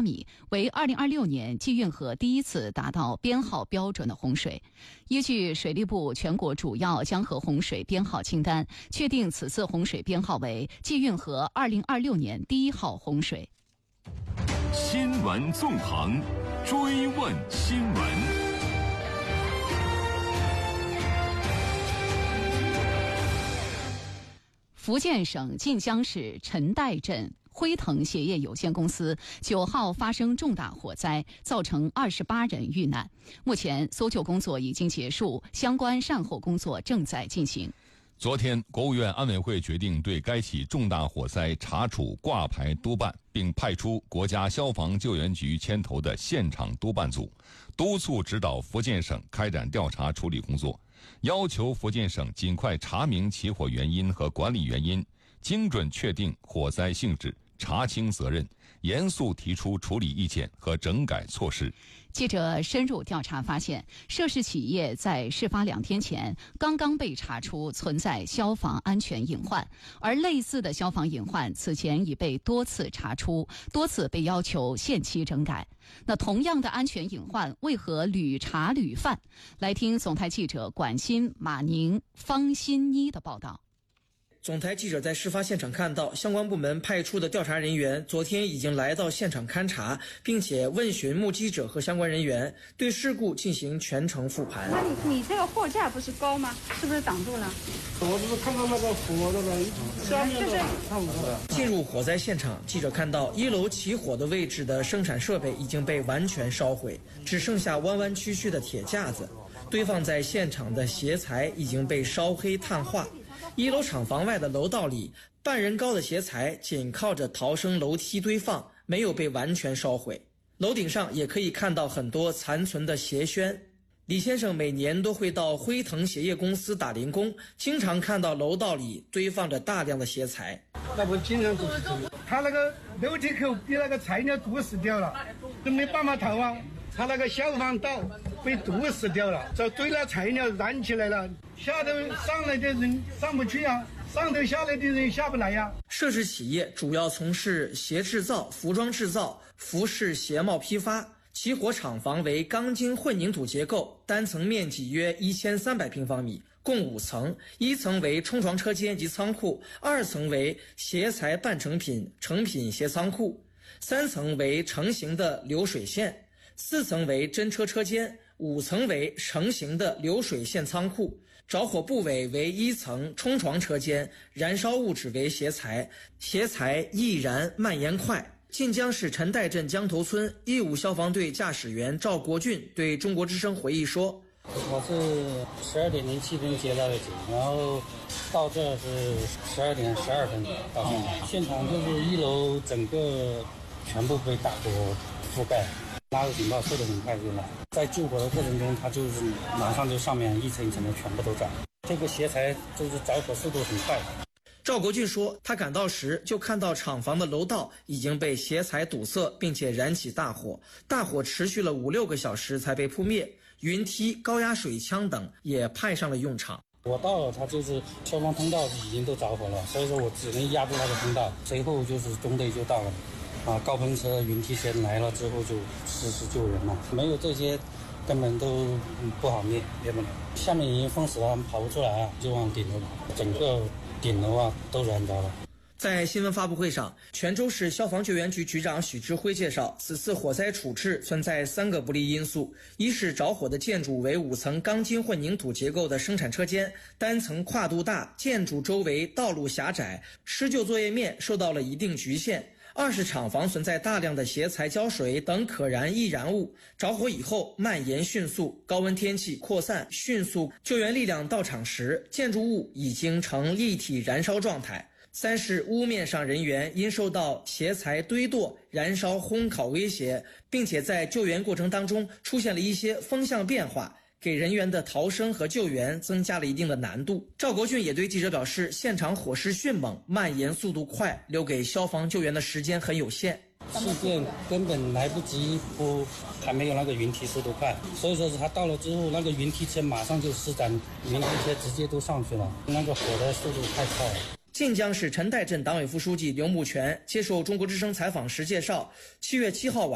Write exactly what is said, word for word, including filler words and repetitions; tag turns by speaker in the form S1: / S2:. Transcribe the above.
S1: 米，为二零二六年季运河第一次达到编号标准的洪水。依据水利部全国主要江河洪水编号清单，确定此次洪水编号为季运河二零二六年第一号洪水。
S2: 新闻纵横，追问新闻。
S1: 福建省晋江市陈岱镇辉腾鞋业有限公司九号发生重大火灾，造成二十八人遇难。目前搜救工作已经结束，相关善后工作正在进行。
S3: 昨天，国务院安委会决定对该起重大火灾查处挂牌督办，并派出国家消防救援局牵头的现场督办组，督促指导福建省开展调查处理工作，要求福建省尽快查明起火原因和管理原因，精准确定火灾性质，查清责任，严肃提出处理意见和整改措施。
S1: 记者深入调查发现，涉事企业在事发两天前刚刚被查出存在消防安全隐患，而类似的消防隐患此前已被多次查出，多次被要求限期整改。那同样的安全隐患为何屡查屡犯？来听总台记者管新、马宁、方新妮的报道。
S4: 总台记者在事发现场看到，相关部门派出的调查人员昨天已经来到现场勘查，并且问询目击者和相关人员，对事故进行全程复盘。
S5: 那你你这个货架不是高吗？是不是挡住了？
S6: 我只是看到那个火那个下面的看不出来。
S4: 进入火灾现场，记者看到一楼起火的位置的生产设备已经被完全烧毁，只剩下弯弯曲曲的铁架子，堆放在现场的鞋材已经被烧黑碳化。一楼厂房外的楼道里，半人高的鞋材紧靠着逃生楼梯堆放，没有被完全烧毁。楼顶上也可以看到很多残存的鞋楦。李先生每年都会到辉腾鞋业公司打零工，经常看到楼道里堆放着大量的鞋材。
S6: 那不经常堵死，他那个楼梯口被那个材料堵死掉了，都没办法逃啊。他那个消防道被堵死掉了，这堆了材料燃起来了，下头上来的人上不去啊，上头下来的人下不来呀、啊。
S4: 涉事企业主要从事鞋制造、服装制造、服饰鞋帽批发。起火厂房为钢筋混凝土结构，单层面积约一千三百平方米，共五层，一层为冲床车间及仓库，二层为鞋材半成品、成品鞋仓库，三层为成型的流水线，四层为真车车间，五层为成型的流水线仓库。着火部位为一层冲床车间，燃烧物质为鞋材，鞋材易燃蔓延快。晋江市陈岱镇江头村义务消防队驾驶员赵国俊对中国之声回忆说：“
S7: 我是十二点零七分接到的警，然后到这是十二点十二分到现场。现场就是一楼整个全部被大火覆盖，拉个警报速度很快就来。在救火的过程中，它就是马上就上面一层一层的全部都着。这个鞋材就是着火速度很快。”
S4: 赵国俊说，他赶到时就看到厂房的楼道已经被鞋材堵塞，并且燃起大火，大火持续了五六个小时才被扑灭，云梯、高压水枪等也派上了用场。
S7: 我到了，它就是消防通道已经都着火了，所以说我只能压住那个通道，随后就是中队就到了，啊，高喷车、云梯先来了之后就实施救人了，没有这些根本都不好灭，灭不了。下面已经封死了，他们跑不出来啊，就往顶楼跑，整个顶楼啊都燃着了。
S4: 在新闻发布会上，泉州市消防救援局局长许志辉介绍，此次火灾处置存在三个不利因素：一是着火的建筑为五层钢筋混凝土结构的生产车间，单层跨度大，建筑周围道路狭窄，施救作业面受到了一定局限；二是厂房存在大量的鞋材、胶水等可燃易燃物，着火以后蔓延迅速，高温天气扩散迅速，救援力量到场时，建筑物已经呈立体燃烧状态；三是屋面上人员因受到鞋材堆垛、燃烧、烘烤威胁，并且在救援过程当中出现了一些风向变化，给人员的逃生和救援增加了一定的难度。赵国俊也对记者表示，现场火势迅猛，蔓延速度快，留给消防救援的时间很有限。
S7: 事件根本来不及扑，还没有那个云梯速度快，所以说是他到了之后，那个云梯车马上就施展，云梯车直接都上去了，那个火的速度太快了。
S4: 晋江市陈岱镇党委副书记刘木全接受中国之声采访时介绍，七月七号晚